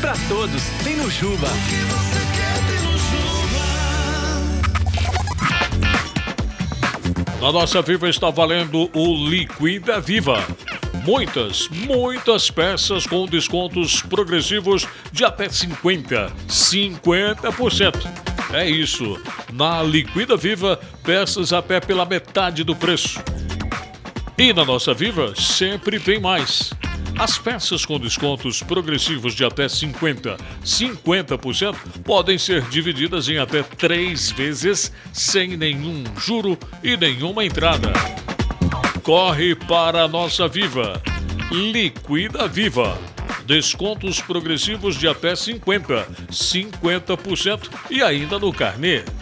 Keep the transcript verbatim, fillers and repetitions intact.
Pra todos, tem no Juba. Na nossa Viva está valendo o Liquida Viva. Muitas, muitas peças com descontos progressivos de até cinquenta por cento. É isso. Na Liquida Viva, peças até pela metade do preço. E na nossa Viva, sempre tem mais. As peças com descontos progressivos de até cinquenta por cento podem ser divididas em até três vezes sem nenhum juro e nenhuma entrada. Corre para a nossa Viva. Liquida Viva. Descontos progressivos de até cinquenta por cento, cinquenta por cento e ainda no carnê.